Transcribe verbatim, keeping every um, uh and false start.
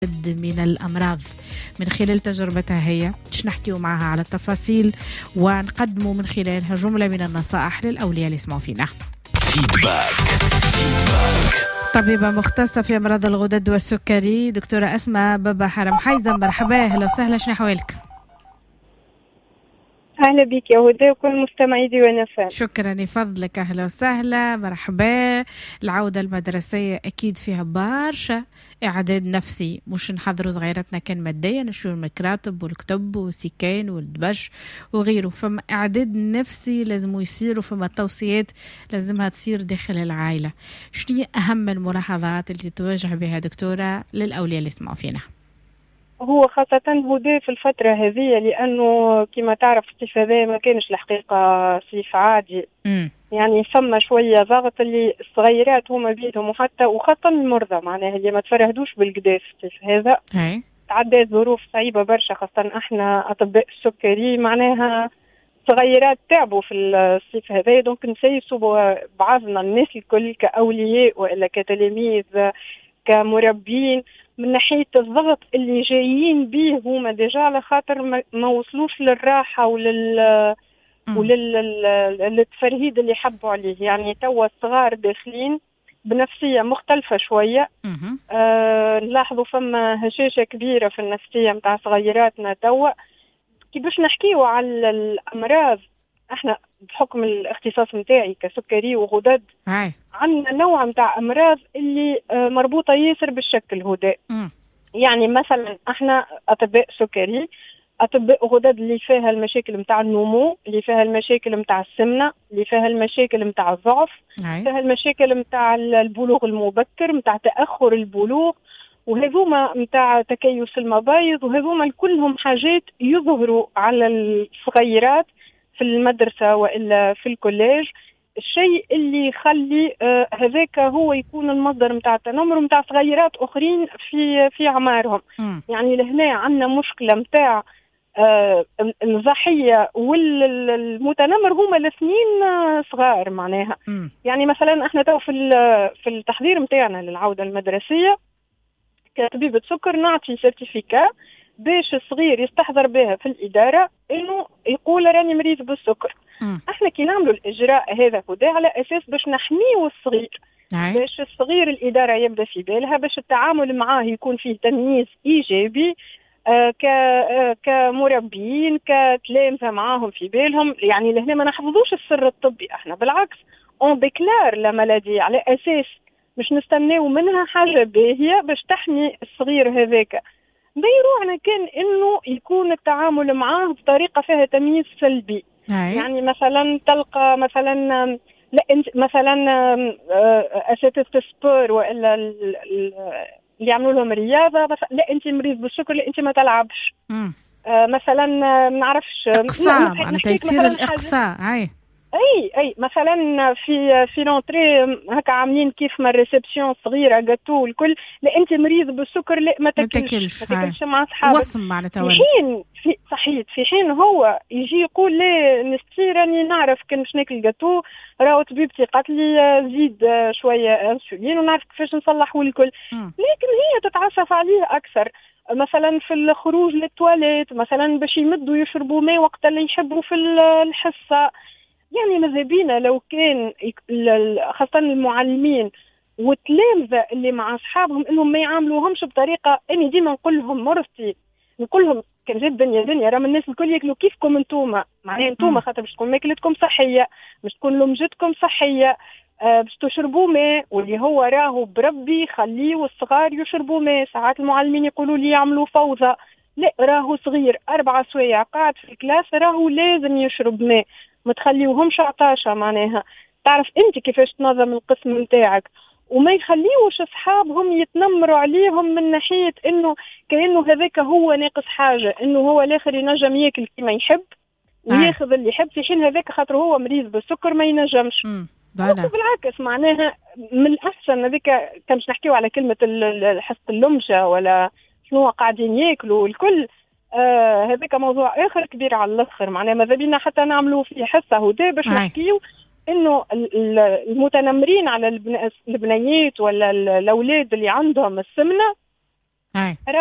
من الأمراض من خلال تجربتها هي. باش نحكيو معها على التفاصيل ونقدموا من خلالها جملة من النصائح للأولياء اللي يسمعوا فينا. فيدباك. فيدباك. طبيبة مختصة في أمراض الغدد والسكري دكتورة أسماء بابا حرم حيزة، مرحبا، أهلا وسهلا، شنو أحوالك؟ أهلا بك يا هدى وكل مستمعي ديوان فان. شكرا لفضلك، أهلا وسهلا، مرحبا. العودة المدرسية أكيد فيها برشا إعداد نفسي، مش نحضروا صغيرتنا كان ماديا نشوفوا المكاتب والكتب والسكين والدبش وغيره، فما إعداد نفسي لازم يصيروا، فما توصيات لازمها تصير داخل العائلة. شنو أهم الملاحظات اللي تواجه بها دكتورة للأولياء اللي يسمعوا فينا؟ هو خاصة هدى في الفترة هذه، لأنه كما تعرف الصيف هذا ما كانش الحقيقة صيف عادي. م. يعني ثم شوية ضغط اللي الصغيرات هما بيدهم وحتى وخاصة المرضى معناها اللي ما تفرهدوش بالقدا في الصيف هذا. هاي. تعدى ظروف صعيبة برشا، خاصة احنا أطباء السكري معناها صغيرات تعبوا في الصيف هذا، دونك نسيسوا بعضنا الناس الكل كأولياء وإلا كتلاميذ كمربين من ناحية الضغط اللي جايين به هما ديجا، على خاطر ما, ما وصلوش للراحة ولل وللتفرهيد اللي حبوا عليه. يعني توا الصغار داخلين بنفسية مختلفة شوية. آه نلاحظوا فما هشاشة كبيرة في النفسية متاع صغيراتنا توا. كي باش نحكيوا على الأمراض، احنا بحكم الاختصاص متاعي كسكري وغدد عندنا نوع متاع أمراض اللي مربوطة ياسر بالشكل هدى. يعني مثلا احنا أطباء سكري، أطباء غدد اللي فيها المشاكل متاع النمو، اللي فيها المشاكل متاع السمنة، اللي فيها المشاكل متاع الضعف، فيها المشاكل متاع البلوغ المبكر، متاع تأخر البلوغ، وهذوما متاع تكيس المبايض، وهذوما كلهم حاجات يظهروا على الصغيرات في المدرسة وإلا في الكوليج. الشيء اللي يخلي آه هذاك هو يكون المصدر متاع التنمر متاع صغيرات أخرين في في أعمارهم. يعني لهنا عندنا مشكلة متاع آه الضحية والمتنمر هما الاثنين آه صغار معناها. م. يعني مثلا احنا تو في في التحضير متاعنا للعودة المدرسية كطبيبة سكر نعطي سيرتيفيكا باش الصغير يستحضر بها في الإدارة إنه يقول راني مريض بالسكر. م. احنا كي نعملوا الإجراء هذا هدا على أساس باش نحميه الصغير، باش الصغير الإدارة يبدأ في بالها، باش التعامل معاه يكون فيه تمييز إيجابي آه ك آه كمربين كتلامذة معاهم في بالهم. يعني لهنا ما نحفظوش السر الطبي، احنا بالعكس اون ديكلار لا مالادي على أساس مش نستناو منها حاجة باهية باش تحمي الصغير هذاك. بيروعنا كان انه يكون التعامل معاه بطريقة فيها تمييز سلبي. هاي. يعني مثلا تلقى مثلا لا انت مثلا اساتذة السبور والا اللي يعملوا لهم رياضة، لا انت مريض بالسكر، لا انت ما تلعبش. آه مثلا ما نعرفش اقصاء معناتها تيسير الاقصاء. هاي اي اي مثلا في في لونتري هكا عاملين كيف ما الريسبسيون صغيره جاتو الكل، لا انت مريض بالسكر لا ما تاكلش ما تاكلش مع اصحابك. وصم معناتها في حين في صحيح في حين هو يجي يقول لا نستي راني نعرف كان مش ناكل جاتو، راهو طبيبتي قالت لي زيد شويه انسولين ونعرف كيفاش نصلحوا الكل. لكن هي تتعصف عليه اكثر مثلا في الخروج للتواليت، مثلا باش يمدوا يشربوا ماء وقت اللي يحبوا في الحصه. يعني ماذا بينا لو كان خاصة المعلمين والتلامذة اللي مع أصحابهم إنهم ما يعاملوهمش بطريقة. أني ديما نقول لهم مرتي نقول لهم كان جد دنيا دنيا راه الناس الكل ياكلوا كيفكم انتوما، معناها انتوما خاطر باش تكون ماكلتكم صحية، باش تكون لمجتكم صحية، آه باش تشربوا ماء، واللي هو راهو بربي خليه الصغار يشربوا ماء. ساعات المعلمين يقولوا لي يعملوا فوضى، لا راهو صغير أربع سوايع قاعد في الكلاس راهو لازم يشرب ماء، ما تخليوهمش عطاشة. معناها تعرف انت كيفاش تنظم القسم نتاعك، وما يخليوش اصحابهم يتنمروا عليهم من ناحية انه كأنه هذاك هو ناقص حاجة، انه هو الاخر ينجم ياكل كما يحب وياخذ اللي يحب، في حين هذاك خاطر هو مريض بالسكر ما ينجمش. بالعكس معناها من الاحسن هذيك كان مش نحكيو على كلمة حصة اللمشة ولا شنو قاعدين ياكلوا الكل. آه هذاك موضوع آخر كبير على الآخر. معناه ماذا بينا حتى نعملوا في حصة هدا باش نحكيو إنه المتنمرين على البنيات ولا الأولاد اللي عندهم السمنة هاي